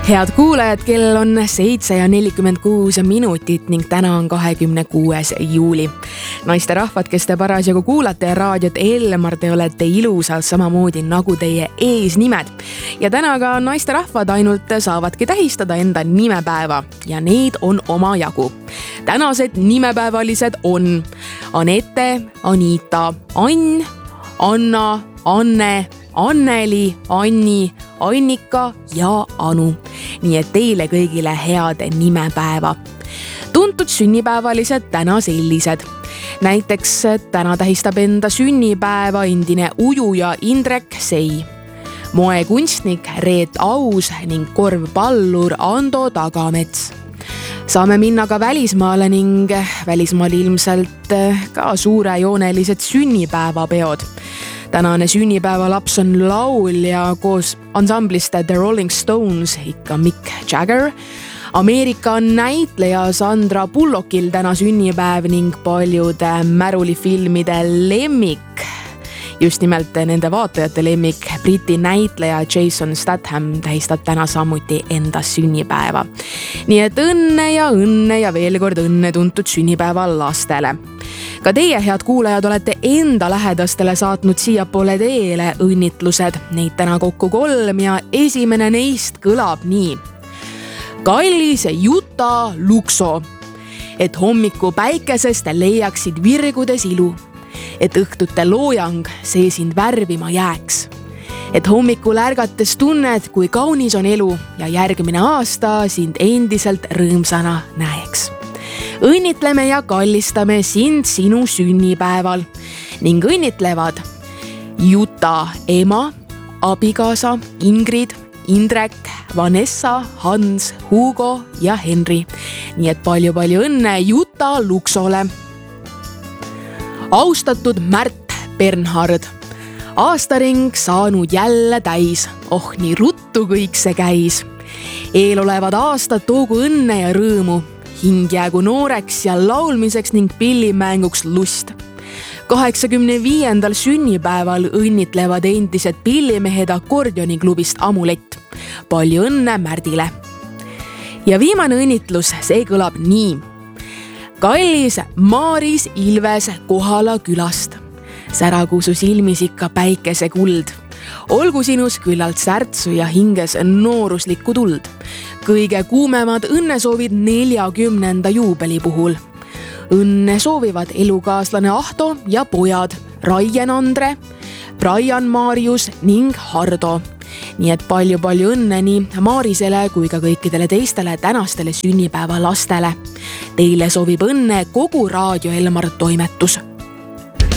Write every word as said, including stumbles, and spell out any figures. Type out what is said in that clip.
Head kuulajad, kell on seitse ja nelikümmend kuus minutit ning täna on kahekümne kuues juuli. Naisterahvad, kes te parasjagu kuulate raadiot Elmar, te olete ilusad samamoodi nagu teie eesnimed. Ja täna ka naisterahvad ainult saavadki tähistada enda nimepäeva ja neid on omajagu. Tänased nimepäevalised on Anette, Anita, Ann, Anna, Anne, Anneli, Anni, Annika ja Anu. Nii et teile kõigile head nimepäeva. Tuntud sünnipäevalised täna sellised. Näiteks täna tähistab enda sünnipäeva endine ujuja Indrek Sei, moekunstnik Reet Aus ning korvpallur Ando Tagamets. Saame minna ka välismaale ning välismaal ilmselt ka suurejoonelised sünnipäevapeod. Tänane sünnipäevalaps on laulja koos ansamblist The Rolling Stones, ikka Mick Jagger. Ameerika näitleja Sandra Bullockil täna sünnipäev ning paljude märulifilmide lemmik. Just nimelt nende vaatajate lemmik, Briti näitleja Jason Statham tähistab täna samuti enda sünnipäeva. Nii et õnne ja õnne ja veel kord õnne tuntud sünnipäeva lastele. Ka teie, head kuulajad, olete enda lähedastele saatnud siia poole teele õnnitlused. Neid täna kokku kolm ja esimene neist kõlab nii. Kallis Juta Lukso, et hommiku päikesest leiaksid virgudes ilu, et õhtute loojang see sind värvima jääks, et hommikul ärgates tunned, kui kaunis on elu ja järgmine aasta sind endiselt rõõmsana näeks. Õnnitleme ja kallistame sind sinu sünnipäeval ning õnnitlevad Juta ema, abikaasa Ingrid, Indrek, Vanessa, Hans, Hugo ja Henri. Nii et palju-palju õnne Juta Luksole. Austatud Märt Bernhard, aastaring saanud jälle täis. Oh, nii ruttu kõik see käis. Eelolevad aastad toogu õnne ja rõõmu. Hing jäägu nooreks ja laulmiseks ning pillimänguks lust. kaheksakümne viiendal sünnipäeval õnnitlevad endised pillimehed akordioniklubist Amulett. Palju õnne Märdile. Ja viimane õnnitlus, see kõlab nii. Kallis Maaris Ilves Kohala külast. Särakuusu silmis ikka päikese kuld. Olgu sinus küllalt särtsu ja hinges nooruslikku tuld. Kõige kuumemad õnnesoovid neljakümnenda juubeli puhul. Õnne soovivad elukaaslane Ahto ja pojad Raien Andre, Brian Marius ning Hardo. Nii et palju-palju õnne nii Maarisele kui ka kõikidele teistele tänastele sünnipäeva lastele. Teile soovib õnne kogu Raadio Elmar toimetus.